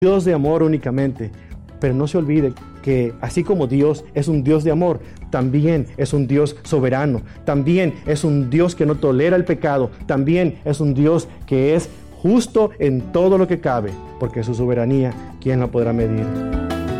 Dios de amor únicamente. Pero no se olvide que así como Dios es un Dios de amor, también es un Dios soberano, también es un Dios que no tolera el pecado, también es un Dios que es justo en todo lo que cabe, porque su soberanía, ¿quién la podrá medir?